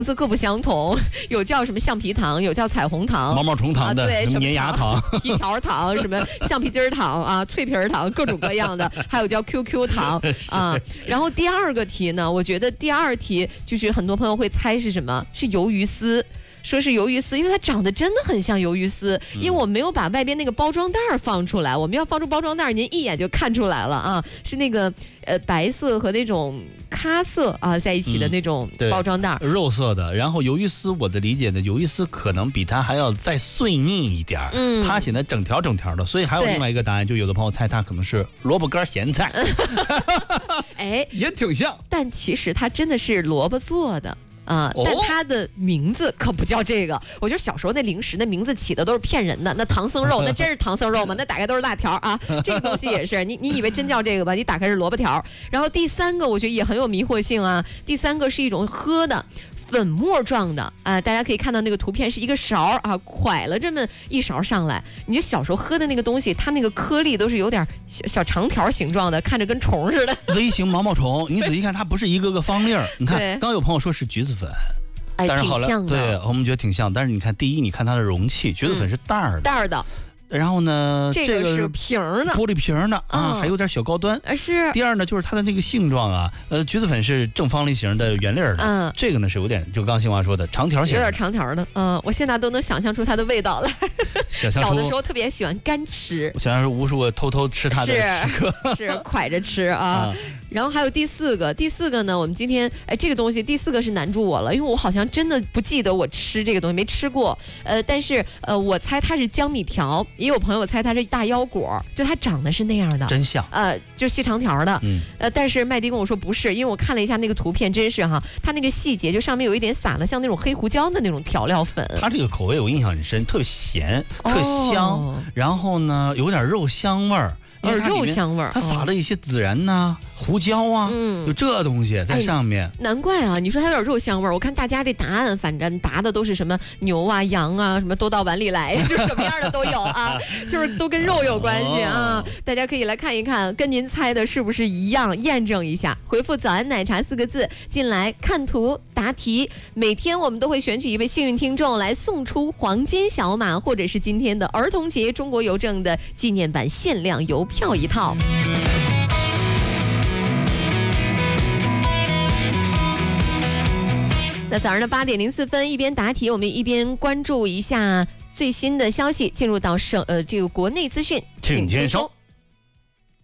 字各不相同，有叫什么橡皮糖，有叫彩虹糖、 毛毛虫糖的， 对， 什么粘牙糖、 皮条糖，什么橡皮筋糖啊、脆皮糖，各种各样的，还有叫 QQ 糖啊。然后第二个题呢，我觉得第二题就是很多朋友会猜是什么，是鱿鱼丝。说是鱿鱼丝，因为它长得真的很像鱿鱼丝，因为我没有把外边那个包装袋放出来，我们要放出包装袋，您一眼就看出来了啊，是那个白色和那种咖色啊在一起的那种包装袋， 肉色的。然后鱿鱼丝，我的理解呢，鱿鱼丝可能比它还要再碎腻一点，它显得整条整条的，所以还有另外一个答案，就有的朋友猜它可能是萝卜干咸菜， 哎， 也挺像， 但其实它真的是萝卜做的。但它的名字可不叫这个。我觉得小时候那零食那名字起的都是骗人的。那唐僧肉，那真是唐僧肉吗？那打开都是辣条啊。这个东西也是，你以为真叫这个吧？你打开是萝卜条。然后第三个我觉得也很有迷惑性啊。第三个是一种喝的。粉末状的大家可以看到那个图片是一个勺啊，蒯了这么一勺上来。你就小时候喝的那个东西，它那个颗粒都是有点小长条形状的，看着跟虫似的。 微型毛毛虫，你仔细看，它不是一个个方粒儿。你看，刚有朋友说是橘子粉。但是好了，对我们觉得挺像，但是你看，第一，你看它的容器，橘子粉是袋儿的。然后呢， 这个是瓶的， 玻璃瓶的啊，还有点小高端。 是。 第二呢，就是它的那个形状啊，橘子粉是正方形的圆粒儿的，这个呢是有点，就刚新华说的长条形， 有点长条的。我现在都能想象出它的味道来。小的时候特别喜欢干吃， 我想象出无数个偷偷吃它的时刻， 是蒯着吃啊。然后还有第四个呢，我们今天这个东西第四个是难住我了，因为我好像真的不记得我吃这个东西，没吃过。但是我猜它是江米条。也有朋友猜它是大腰果，就它长得是那样的， 真像， 就细长条的，但是麦迪跟我说不是，因为我看了一下那个图片，真是哈，它那个细节就上面有一点撒了像那种黑胡椒的那种调料粉。 它这个口味我印象很深，特别咸，特香，然后呢有点肉香味儿。 肉香味儿， 它撒了一些孜然呐、胡椒啊，有这东西在上面。 难怪啊，你说它有点肉香味儿。我看大家这答案，反正答的都是什么牛啊、羊啊，什么都到碗里来，就是什么样的都有啊，就是都跟肉有关系啊。大家可以来看一看，跟您猜的是不是一样，验证一下。回复"早安奶茶"4个字进来看图答题。每天我们都会选取一位幸运听众来送出黄金小马，或者是今天的儿童节中国邮政的纪念版限量邮票一套。那早上的8点04分，一边答题，我们一边关注一下最新的消息，进入到这个国内资讯， 请接收。